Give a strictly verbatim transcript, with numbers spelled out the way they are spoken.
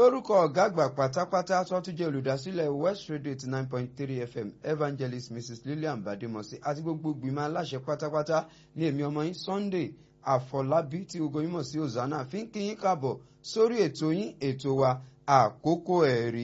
lórúkọ ọ̀gá àgbà pátápátá tó tún jẹ́ olùdásílẹ̀ West Radio eighty nine point three F M Evangelist Missus Lillian Bademosi àti gbogbo gbìmọ̀ aláṣẹ pátápátá ní èmi ọmọ yín Sunday Àfọlábí tí gbogbo yín mọ̀ sí Hosanna fi ń kí yín káàbọ̀ sórí ètò yín ètò wa àkókò ẹ̀rí.